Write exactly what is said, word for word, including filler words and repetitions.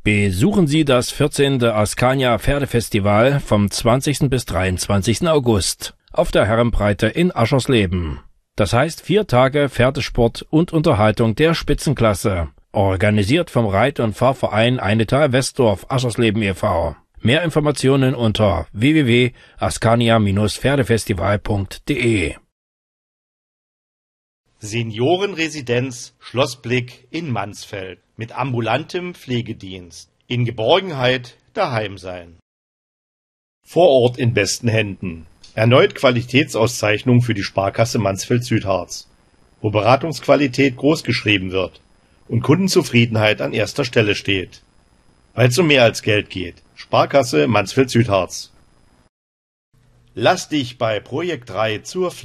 Besuchen Sie das vierzehnte Askania Pferdefestival vom zwanzigsten bis dreiundzwanzigsten August auf der Herrenbreite in Aschersleben. Das heißt vier Tage Pferdesport und Unterhaltung der Spitzenklasse. Organisiert vom Reit- und Fahrverein Einetal Westdorf Aschersleben e V Mehr Informationen unter w w w punkt askania Pferdefestival punkt de. Seniorenresidenz Schloss Blick in Mansfeld mit ambulantem Pflegedienst. In Geborgenheit daheim sein. Vor Ort in besten Händen. Erneut Qualitätsauszeichnung für die Sparkasse Mansfeld-Südharz, wo Beratungsqualität großgeschrieben wird und Kundenzufriedenheit an erster Stelle steht. Weil es um mehr als Geld geht. Sparkasse Mansfeld-Südharz. Lass dich bei Projekt drei zur